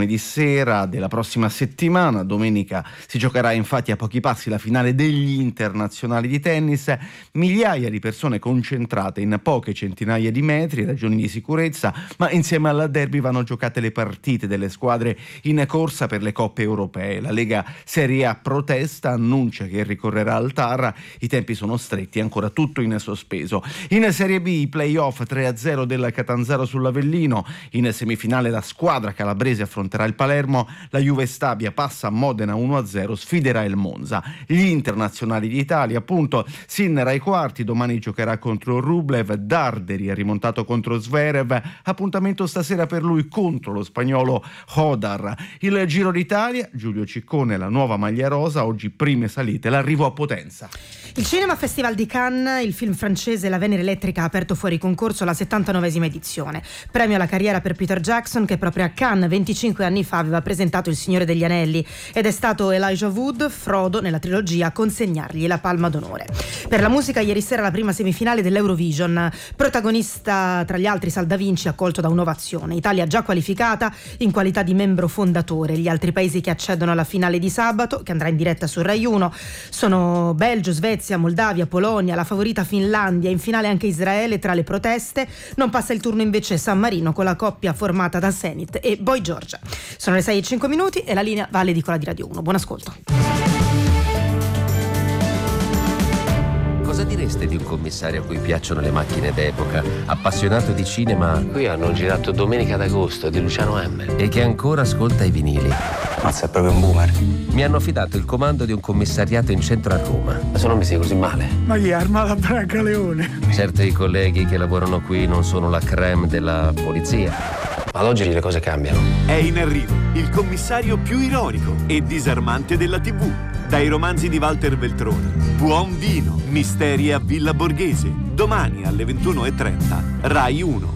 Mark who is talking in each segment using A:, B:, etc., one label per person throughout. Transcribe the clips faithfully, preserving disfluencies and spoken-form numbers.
A: lunedì sera della prossima settimana. Domenica si giocherà infatti a pochi passi la finale degli internazionali di tennis. Migliaia di persone concentrate in poche centinaia di metri, ragioni di sicurezza, ma insieme alla derby vanno giocate le partite delle squadre in corsa per le coppe europee. La Lega Serie A protesta, annuncia che ricorrerà al T A R, i tempi sono stretti, ancora tutto in sospeso. In Serie B i play-off tre a zero del Catanzaro sull'Avellino, in semifinale la squadra calabrese affronterà il Palermo, la Juve Stabia passa a Modena uno a zero, sfiderà il Monza. Gli internazionali d'Italia appunto, Sinner ai quarti, domani giocherà contro Rublev, Darderi ha rimontato contro Zverev, appuntamento stasera per lui contro lo spagnolo Hodar. Il Giro d'Italia, Giulio Ciccone, la nuova maglia rosa, oggi prime salite, l'arrivo a Potenza.
B: Il Cinema Festival di Cannes, il film francese La Venere Elettrica ha aperto fuori concorso alla settantanovesima edizione. Premio alla carriera per Peter Jackson, che proprio a Cannes venticinque anni fa aveva presentato Il Signore degli Anelli, ed è stato Elijah Wood, Frodo nella trilogia, a consegnargli la palma d'onore. Per la musica ieri sera la prima semifinale dell'Eurovision, protagonista tra gli altri Sal Da Vinci, accolto da un'ovazione. Italia già qualificata in qualità di membro fondatore. Gli altri paesi che accedono alla finale di sabato, che andrà in diretta su Rai uno, sono Belgio, Svezia, Moldavia, Polonia, la favorita Finlandia, in finale anche Israele tra le proteste. Non passa il turno invece San Marino con la coppia formata da Zenit e Boy Georgia. Sono le sei e cinque minuti e la linea va all'edicola di Radio uno. Buon ascolto.
C: Cosa direste di un commissario a cui piacciono le macchine d'epoca, appassionato di cinema?
D: Qui hanno girato Domenica d'Agosto di Luciano M.
C: E che ancora ascolta i vinili.
E: Mazza, è proprio un boomer.
C: Mi hanno affidato il comando di un commissariato in centro a Roma.
D: Ma se non mi sei così male.
E: Ma chi arma la Branca Leone?
C: Certo, i colleghi che lavorano qui non sono la crème della polizia.
D: Ma ad oggi le cose cambiano.
F: È in arrivo il commissario più ironico e disarmante della tivù. Dai romanzi di Walter Veltroni. Buon vino, misteri a Villa Borghese. Domani alle ventuno e trenta, Rai uno.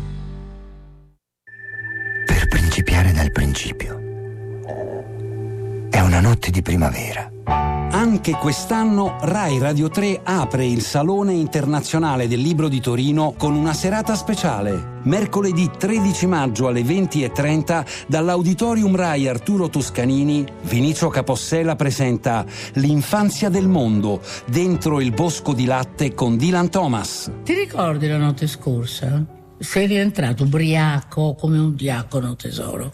G: Per principiare dal principio. È una notte di primavera.
H: Anche quest'anno Rai Radio tre apre il Salone Internazionale del Libro di Torino con una serata speciale. Mercoledì tredici maggio alle venti e trenta dall'Auditorium Rai Arturo Toscanini, Vinicio Capossela presenta L'infanzia del mondo, dentro il bosco di latte con Dylan Thomas.
I: Ti ricordi la notte scorsa? Sei rientrato ubriaco come un diacono, tesoro.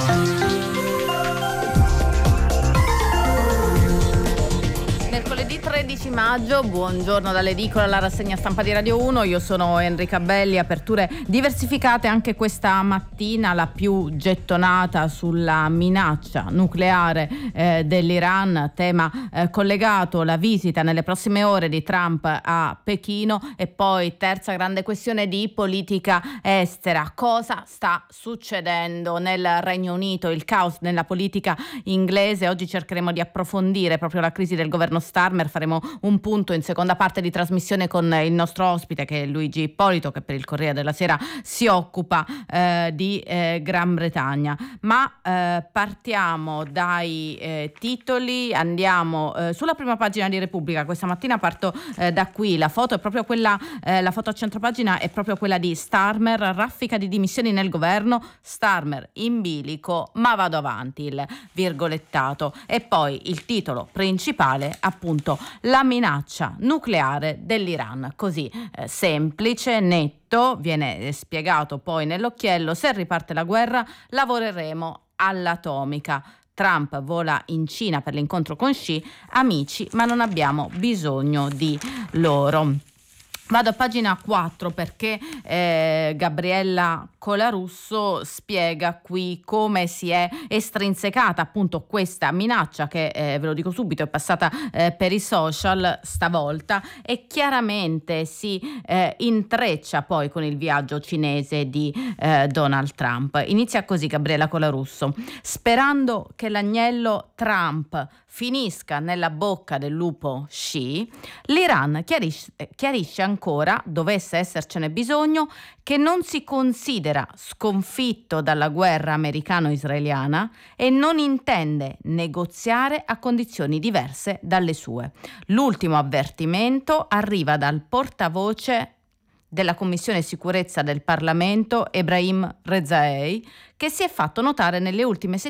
J: tredici maggio, buongiorno dall'edicola, la rassegna stampa di Radio uno, io sono Enrica Belli. Aperture diversificate anche questa mattina, la più gettonata sulla minaccia nucleare eh, dell'Iran, tema eh, collegato alla visita nelle prossime ore di Trump a Pechino, e poi terza grande questione di politica estera, cosa sta succedendo nel Regno Unito, il caos nella politica inglese. Oggi cercheremo di approfondire proprio la crisi del governo Starmer. Faremo un punto in seconda parte di trasmissione con il nostro ospite, che è Luigi Ippolito, che per il Corriere della Sera si occupa eh, di eh, Gran Bretagna. Ma eh, partiamo dai eh, titoli, andiamo eh, sulla prima pagina di Repubblica. Questa mattina parto eh, da qui, la foto è proprio quella, eh, la foto a centropagina è proprio quella di Starmer, raffica di dimissioni nel governo, Starmer in bilico ma vado avanti, il virgolettato, e poi il titolo principale appunto la minaccia nucleare dell'Iran, così eh, semplice, netto, viene spiegato poi nell'occhiello: se riparte la guerra lavoreremo all'atomica. Trump vola in Cina per l'incontro con Xi, amici ma non abbiamo bisogno di loro. Vado a pagina quattro perché eh, Gabriella Colarusso spiega qui come si è estrinsecata appunto questa minaccia che, eh, ve lo dico subito, è passata eh, per i social stavolta e chiaramente si eh, intreccia poi con il viaggio cinese di eh, Donald Trump. Inizia così Gabriella Colarusso: sperando che l'agnello Trump finisca nella bocca del lupo Xi, l'Iran chiarisce, chiarisce ancora, dovesse essercene bisogno, che non si considera sconfitto dalla guerra americano-israeliana e non intende negoziare a condizioni diverse dalle sue. L'ultimo avvertimento arriva dal portavoce della Commissione Sicurezza del Parlamento, Ebrahim Rezaei, che si è fatto notare nelle ultime settimane